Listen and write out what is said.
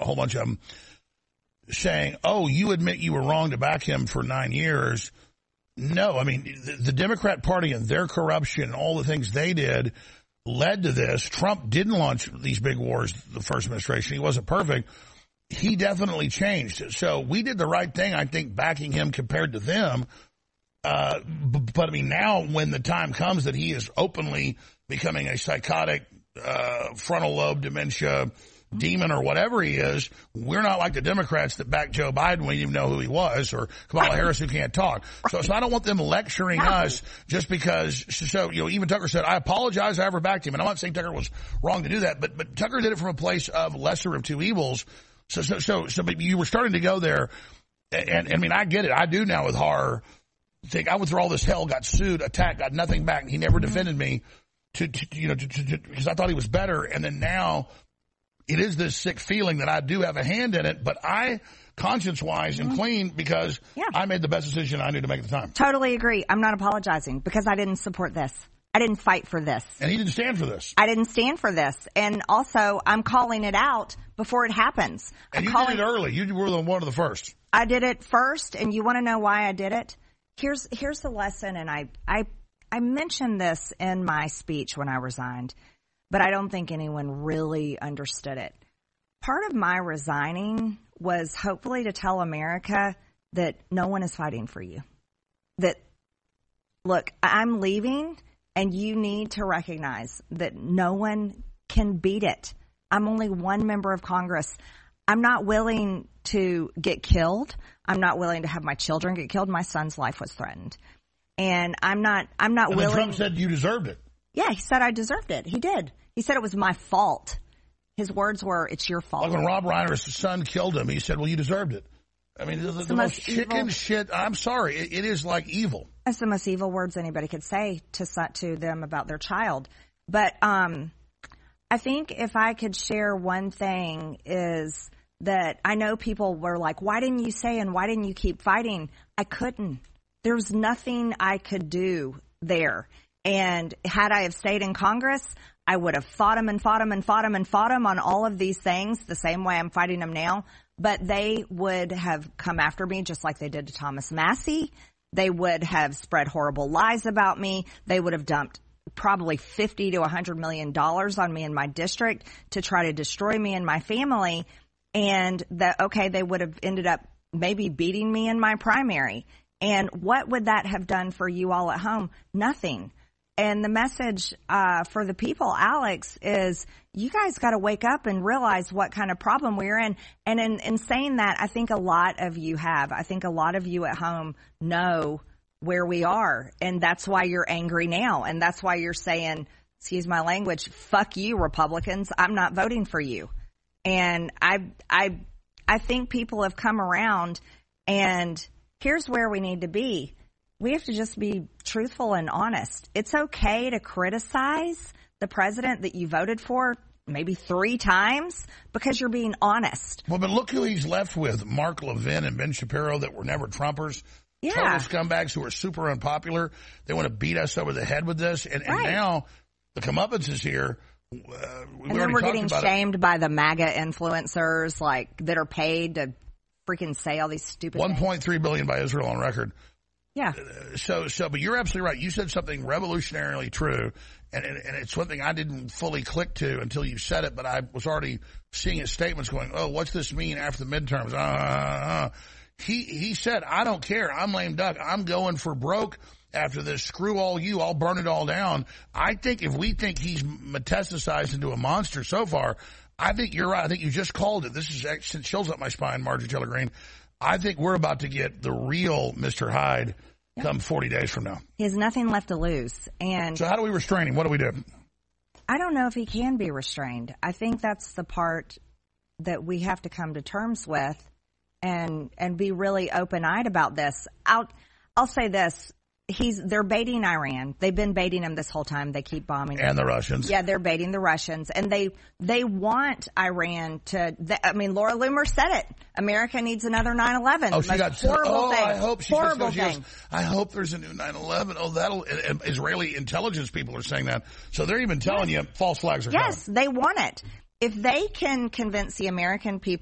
a whole bunch of them, saying, oh, you admit you were wrong to back him for 9 years. No, I mean, the Democrat Party and their corruption and all the things they did led to this. Trump didn't launch these big wars the first administration. He wasn't perfect. He definitely changed. So we did the right thing, I think, backing him compared to them. But I mean, now when the time comes that he is openly becoming a psychotic frontal lobe dementia demon or whatever he is, we're not like the Democrats that backed Joe Biden. We didn't even know who he was, or Kamala Harris who can't talk. So I don't want them lecturing us just because. So even Tucker said, I apologize I ever backed him. And I'm not saying Tucker was wrong to do that, but Tucker did it from a place of lesser of two evils. So but you were starting to go there. And I mean, I get it. I do now with horror. Think I went through all this hell, got sued, attacked, got nothing back. He never defended me because I thought he was better. And then now it is this sick feeling that I do have a hand in it, but I, conscience-wise, am clean because I made the best decision I knew to make at the time. Totally agree. I'm not apologizing because I didn't support this. I didn't fight for this. And he didn't stand for this. I didn't stand for this. And also, I'm calling it out before it happens. And you did it early. You were one of the first. I did it first, and you want to know why I did it? Here's the lesson, and I mentioned this in my speech when I resigned, but I don't think anyone really understood it. Part of my resigning was hopefully to tell America that no one is fighting for you. That, look, I'm leaving, and you need to recognize that no one can beat it. I'm only one member of Congress. I'm not willing to get killed. I'm not willing to have my children get killed. My son's life was threatened. And I'm not willing. Trump said you deserved it. Yeah, he said I deserved it. He did. He said it was my fault. His words were, it's your fault. Like when Rob Reiner's son killed him, he said, well, you deserved it. I mean, the most chicken shit. I'm sorry. It is like evil. That's the most evil words anybody could say to them about their child. But I think if I could share one thing is that I know people were like, why didn't you say and why didn't you keep fighting? I couldn't. There was nothing I could do there. And had I have stayed in Congress, I would have fought him and fought him and fought him and fought him on all of these things the same way I'm fighting him now. But they would have come after me just like they did to Thomas Massie. They would have spread horrible lies about me. They would have dumped probably $50 to $100 million on me in my district to try to destroy me and my family. And they would have ended up maybe beating me in my primary. And what would that have done for you all at home? Nothing. And the message for the people, Alex, is you guys got to wake up and realize what kind of problem we're in. And in saying that, I think a lot of you have. I think a lot of you at home know where we are. And that's why you're angry now. And that's why you're saying, excuse my language, fuck you, Republicans. I'm not voting for you. And I think people have come around, and here's where we need to be. We have to just be truthful and honest. It's okay to criticize the president that you voted for maybe 3 times because you're being honest. Well, but look who he's left with. Mark Levin and Ben Shapiro that were never Trumpers. Yeah. Total scumbags who are super unpopular. They want to beat us over the head with this. And now the comeuppance is here. And then we're getting shamed by the MAGA influencers that are paid to freaking say all these stupid things. $1.3 billion by Israel on record. Yeah. But you're absolutely right. You said something revolutionarily true, and it's one thing I didn't fully click to until you said it, but I was already seeing his statements going, oh, what's this mean after the midterms? He said, I don't care. I'm lame duck. I'm going for broke after this. Screw all you. I'll burn it all down. I think if we think he's metastasized into a monster so far, I think you're right. I think you just called it. This is chills up my spine, Marjorie Taylor Greene. I think we're about to get the real Mr. Hyde come 40 days from now. He has nothing left to lose. And so how do we restrain him? What do we do? I don't know if he can be restrained. I think that's the part that we have to come to terms with and be really open-eyed about this. I'll say this. They're baiting Iran. They've been baiting him this whole time. They keep bombing. And the Russians. Yeah, they're baiting the Russians. And they want Iran to, Laura Loomer said it. America needs another 9/11. Oh, she got horrible thing. I hope she horrible says, thing. I hope there's a new 9/11. Oh, Israeli intelligence people are saying that. So they're even telling you false flags are coming. Yes, they want it. If they can convince the American people